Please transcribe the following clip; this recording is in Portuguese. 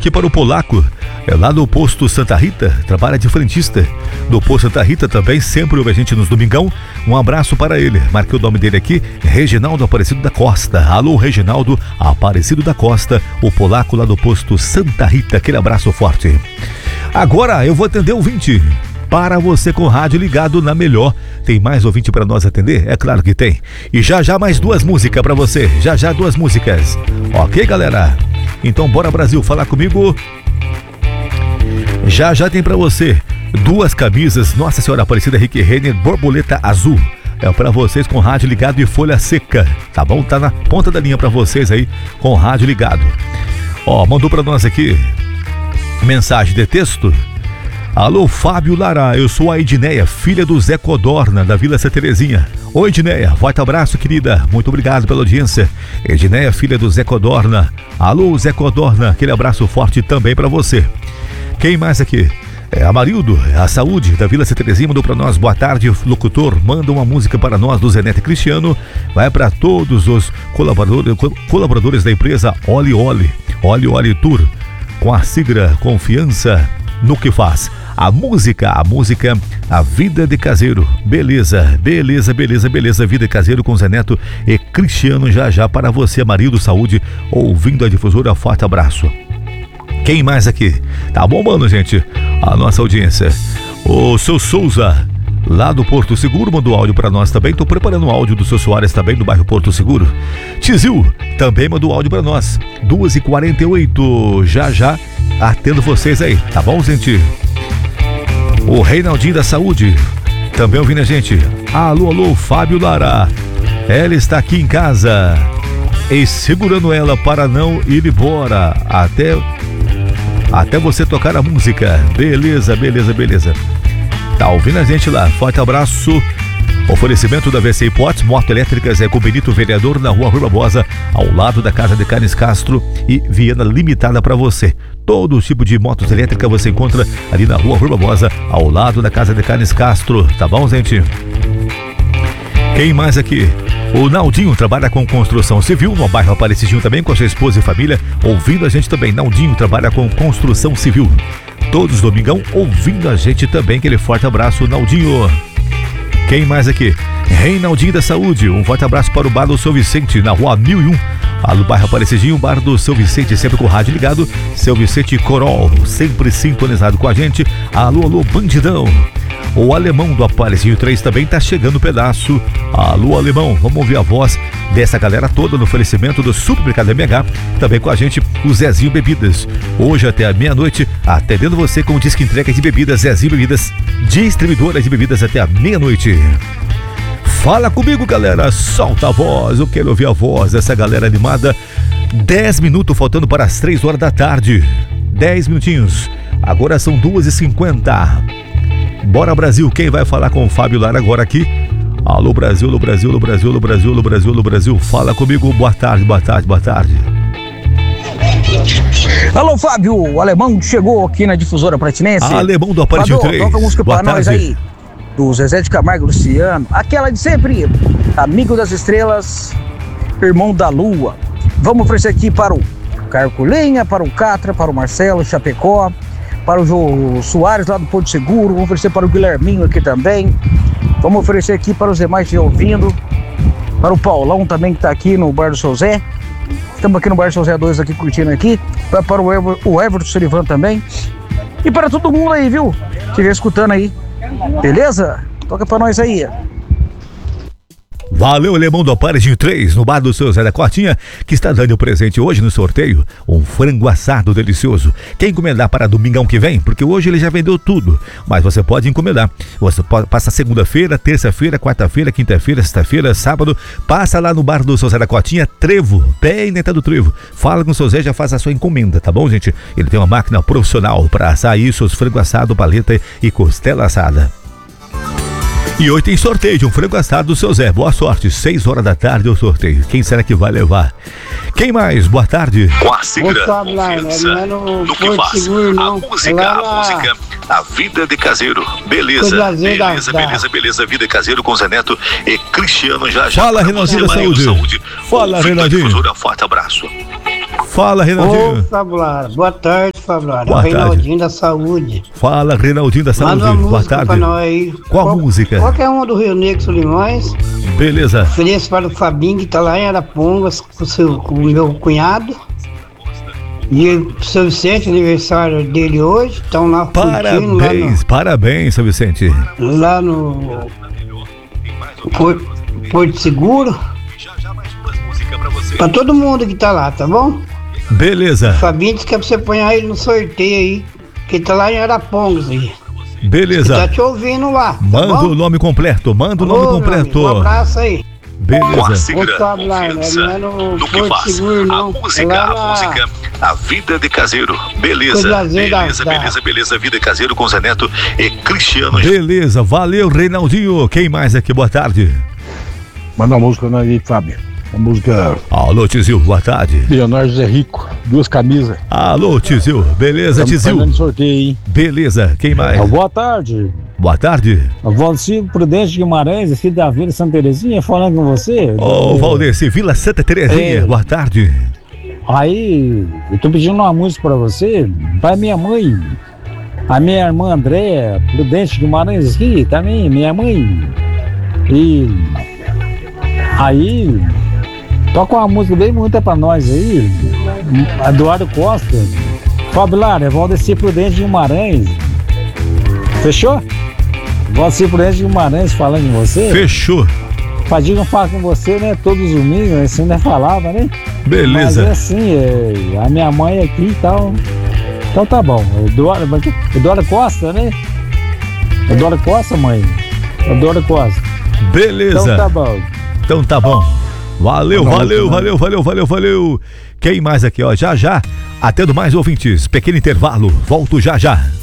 aqui para o Polaco, é lá no posto Santa Rita, trabalha de frentista do posto Santa Rita também, sempre ouve a gente nos domingão. Um abraço para ele, marquei o nome dele aqui, Reginaldo Aparecido da Costa. Alô, Reginaldo Aparecido da Costa, o Polaco lá do posto Santa Rita, aquele abraço forte. Agora eu vou atender o ouvinte. Para você com o rádio ligado na melhor. Tem mais ouvinte para nós atender? É claro que tem. E já mais duas músicas para você. Já duas músicas. Ok, galera? Então bora, Brasil, falar comigo. Já tem para você duas camisas Nossa Senhora Aparecida Rick Renner borboleta azul. É para vocês com rádio ligado e folha seca. Tá bom? Tá na ponta da linha para vocês aí com rádio ligado. Ó, mandou para nós aqui mensagem de texto. Alô, Fábio Lara, eu sou a Edneia, filha do Zé Codorna, da Vila Santa Terezinha. Oi, Edneia, forte abraço, querida. Muito obrigado pela audiência. Edneia, filha do Zé Codorna. Alô, Zé Codorna, aquele abraço forte também pra você. Quem mais aqui? É Amarildo, a Saúde, da Vila Santa Terezinha, mandou pra nós. Boa tarde, locutor. Manda uma música para nós do Zenete Cristiano. Vai para todos os colaboradores da empresa Oli Tour. Com a sigla Confiança no que faz. A música, a vida de caseiro. Beleza. Vida de caseiro com Zé Neto e Cristiano já para você, Amarildo Saúde, ouvindo a difusora. Forte abraço. Quem mais aqui? Tá bombando, gente, a nossa audiência. O seu Souza, lá do Porto Seguro, mandou áudio para nós também. Tô preparando o áudio do seu Soares também, do bairro Porto Seguro. Tizil também mandou áudio para nós. 2h48, já atendo vocês aí, tá bom, gente? O Reinaldinho da Saúde também ouvindo a gente. Alô, Fábio Lara. Ela está aqui em casa e segurando ela para não ir embora até você tocar a música. Beleza. Tá ouvindo a gente lá. Forte abraço. Oferecimento da VC Potes, moto elétricas com Benito Vereador na Rua Rui Barbosa, ao lado da Casa de Carnes Castro e Viana Limitada para você. Todo tipo de motos elétricas você encontra ali na Rua Rui Barbosa, ao lado da Casa de Carnes Castro. Tá bom, gente? Quem mais aqui? O Naldinho trabalha com construção civil no bairro Aparecidinho também, com a sua esposa e família, ouvindo a gente também. Naldinho trabalha com construção civil. Todos domingão ouvindo a gente também. Aquele forte abraço, Naldinho. Quem mais aqui? Reinaldinho da Saúde, um forte abraço para o Bar do Seu Vicente, na Rua 1001, no bairro Aparecidinho, Bar do Seu Vicente, sempre com o rádio ligado. Seu Vicente Corol, sempre sintonizado com a gente. Alô, bandidão. O Alemão do Aparecidinho 3 também tá chegando o pedaço. Alô, Alemão, vamos ouvir a voz dessa galera toda no oferecimento do Supermercado MH. Também com a gente o Zezinho Bebidas. Hoje até a meia-noite, atendendo você com o disque entrega de bebidas. Zezinho Bebidas, distribuidora de bebidas até a meia-noite. Fala comigo, galera, solta a voz. Eu quero ouvir a voz dessa galera animada. 10 minutos faltando para as 3 horas da tarde. 10 minutinhos, agora são 2h50. Bora, Brasil, quem vai falar com o Fábio Lara agora aqui? Alô, Brasil. Fala comigo, boa tarde. Alô, Fábio, o Alemão chegou aqui na difusora pratinense. Alemão do Aparecidinho 3. Toca música pra nós aí, do Zezé de Camargo Luciano, aquela de sempre, Amigo das Estrelas, Irmão da Lua. Vamos oferecer aqui para o Carculinha, para o Catra, para o Marcelo Chapecó, para o Jô Soares lá do Porto Seguro. Vamos oferecer para o Guilherminho aqui também. Vamos oferecer aqui para os demais que estão ouvindo, para o Paulão também que está aqui no Bar do Seu Zé. Estamos aqui no Bar do Seu Zé 2 aqui curtindo aqui. Para o Everton Sullivan também. E para todo mundo aí, viu? Que estiver escutando aí. Beleza? Toca para nós aí. Valeu, Alemão do Aparecidinho 3, no Bar do Seu Zé da Cotinha, que está dando presente hoje no sorteio, um frango assado delicioso. Quer encomendar para domingão que vem? Porque hoje ele já vendeu tudo, mas você pode encomendar. Você pode passar segunda-feira, terça-feira, quarta-feira, quinta-feira, sexta-feira, sábado. Passa lá no Bar do Seu Zé da Cotinha, Trevo, bem dentro do Trevo. Fala com o Seu Zé, já faz a sua encomenda, tá bom, gente? Ele tem uma máquina profissional para assar isso, os frango assado, paleta e costela assada. E hoje tem sorteio de um frango assado do Seu Zé. Boa sorte, 6 horas da tarde o sorteio. Quem será que vai levar? Quem mais? Boa tarde. Com a sigla Confiança no que faz. Seguro, não. A música, a vida de caseiro. Beleza. Vida de caseiro com Zé Neto e Cristiano já. Fala, Renaldinho da Saúde. Fala, Renaldinho. Forte abraço. Fala, Renaldinho. Boa tarde, Fábio. Boa tarde. Reinaldinho da Saúde. Fala, Reinaldinho da Saúde. Manda uma Boa música tarde. pra nós aí. Qual música? Qualquer uma do Rio Negro Solimões. Beleza. Ofereço para o Fabinho, que tá lá em Arapongas, com o meu cunhado. E o seu Vicente, aniversário dele hoje. Estão lá curtindo. Parabéns, seu Vicente. Lá no Porto Seguro. Pra todo mundo que tá lá, tá bom? Beleza. Fabinho disse que é pra você pôr ele no sorteio aí, que tá lá em Arapongas aí. Beleza. Tá te ouvindo lá. Manda tá o nome completo, manda o nome completo. Um abraço aí. Beleza. Não é no Porto Seguro, não. A música, a vida de caseiro. Beleza. Beleza. Vida de caseiro com Zé Neto e Cristiano. Beleza, valeu, Reinaldinho. Quem mais aqui? Boa tarde. Manda uma música aí, Fábio. A música. Alô, Tizil, boa tarde. Leonardo José Rico, 2 camisas. Alô, Tizil, beleza, Tizil? Fazendo sorteio, hein? Beleza, quem mais? Boa tarde. Boa tarde. Valdeci Prudente Guimarães, aqui da Vila Santa Terezinha, falando com você. Ô, Valdeci, Vila Santa Terezinha, boa tarde. Aí, eu tô pedindo uma música pra você, pra minha mãe. A minha irmã Andréa Prudente Guimarães aqui, também, minha mãe. E aí, toca uma música bem bonita pra nós aí, Eduardo Costa. Fábio Lara, Valdeci Prudente Guimarães. Fechou? Valdeci Prudente Guimarães falando com você. Fechou. Fadinho não fala com você, né? Todos os domingos, assim, né? Falava, né? Beleza. Mas é assim, a minha mãe aqui e tal. Então tá bom. Eduardo Costa, né? Eduardo Costa, mãe. Eduardo Costa. Beleza. Então tá bom. Valeu. Quem mais aqui, ó? Já. Atendo mais ouvintes. Pequeno intervalo. Volto já.